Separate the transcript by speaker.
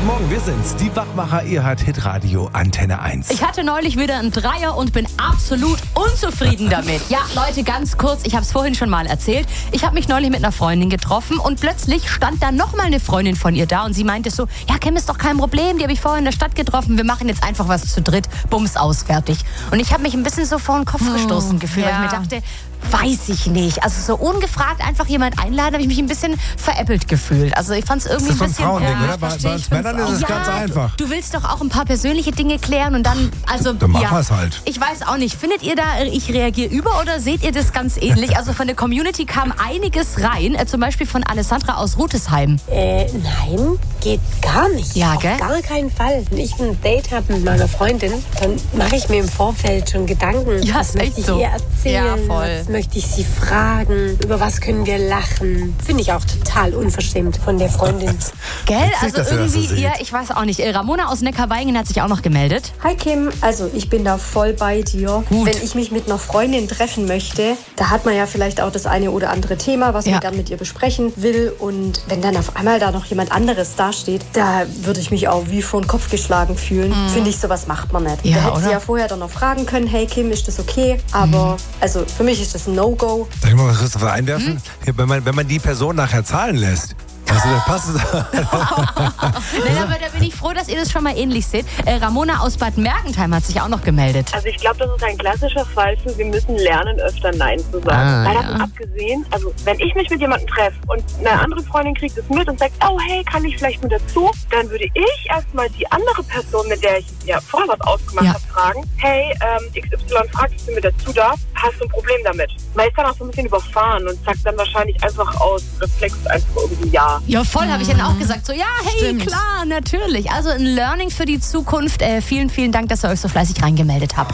Speaker 1: Guten Morgen, wir sind's, die Wachmacher, ihr hört Hitradio Antenne 1.
Speaker 2: Ich hatte neulich wieder einen Dreier und bin absolut unzufrieden damit. Ja, Leute, ganz kurz, ich habe es vorhin schon mal erzählt. Ich habe mich neulich mit einer Freundin getroffen und plötzlich stand da nochmal eine Freundin von ihr da und sie meinte so, ja, Kim, ist doch kein Problem, die habe ich vorhin in der Stadt getroffen, wir machen jetzt einfach was zu dritt, bums aus, fertig. Und ich habe mich ein bisschen so vor den Kopf gestoßen gefühlt, weil ich mir dachte, weiß ich nicht. Also so ungefragt einfach jemand einladen, habe ich mich ein bisschen veräppelt gefühlt. Also ich fand es irgendwie
Speaker 1: Das ist
Speaker 2: ein
Speaker 1: so ein
Speaker 2: bisschen...
Speaker 1: Frauending, oder? Bei uns Männern ist es ganz einfach.
Speaker 2: Du willst doch auch ein paar persönliche Dinge klären und dann, also
Speaker 1: Dann machen wir es halt.
Speaker 2: Ich weiß auch nicht, findet ihr da, ich reagiere über oder seht ihr das ganz ähnlich? Also von der Community kam einiges rein, zum Beispiel von Alessandra aus Rutesheim.
Speaker 3: Nein, geht gar nicht.
Speaker 2: Ja,
Speaker 3: auf
Speaker 2: gell?
Speaker 3: gar keinen Fall. Wenn ich ein Date habe mit meiner Freundin, dann mache ich mir im Vorfeld schon Gedanken.
Speaker 2: Ja,
Speaker 3: was
Speaker 2: ist
Speaker 3: möchte
Speaker 2: echt
Speaker 3: ich
Speaker 2: so.
Speaker 3: ihr erzählen?
Speaker 2: Ja, voll.
Speaker 3: Was möchte ich sie fragen? Über was können wir lachen? Finde ich auch total unverschämt von der Freundin.
Speaker 2: Gell?
Speaker 1: Witzig,
Speaker 2: Also
Speaker 1: dass ihr das so
Speaker 2: irgendwie,
Speaker 1: seht.
Speaker 2: ja, ich weiß auch nicht. Ramona aus Neckarweingen hat sich auch noch gemeldet.
Speaker 4: Hi Kim, also ich bin da voll bei dir.
Speaker 2: Gut.
Speaker 4: Wenn ich mich mit einer Freundin treffen möchte, da hat man ja vielleicht auch das eine oder andere Thema, was man gern mit ihr besprechen will. Und wenn dann auf einmal da noch jemand anderes dasteht, da würde ich mich auch wie vor den Kopf geschlagen fühlen. Finde ich, sowas macht man nicht.
Speaker 2: Ja,
Speaker 4: da hätte sie
Speaker 2: oder?
Speaker 4: ja vorher dann noch fragen können, hey Kim, ist das okay? Aber also für mich ist das ein No-Go.
Speaker 1: Darf ich mal was Christopher einwerfen? Hier, wenn man die Person nachher zahlen lässt, also dann passt es.
Speaker 2: Nein, aber da bin ich froh, dass ihr das schon mal ähnlich seht. Ramona aus Bad Mergentheim hat sich auch noch gemeldet.
Speaker 5: Also ich glaube, das ist ein klassischer Fall für, wir müssen lernen, öfter Nein zu sagen. Weil davon abgesehen, also wenn ich mich mit jemandem treffe und eine andere Freundin kriegt es mit und sagt, oh hey, kann ich vielleicht mit dazu? Dann würde ich erstmal die andere Person, mit der ich ja vorher was ausgemacht habe, fragen, hey, XY fragt, ob du mit dazu darf, hast du ein Problem damit? Man ist dann auch so ein bisschen überfahren und sagt dann wahrscheinlich einfach aus Reflex einfach irgendwie ja.
Speaker 2: Ja, voll, habe ich dann auch gesagt. So, ja, hey, klar, natürlich. Also ein Learning für die Zukunft. Vielen, vielen Dank, dass ihr euch so fleißig reingemeldet habt.